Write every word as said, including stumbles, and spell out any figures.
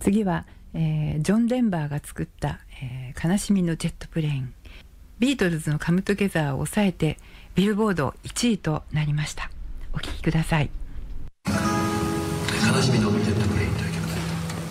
次は、えージョン・デンバーが作った、えー悲しみのジェットプレイン。ビートルズのカムトゥゲザーを抑えてビルボードいちいとなりました。お聴きください。 悲しみのジェットプレイン。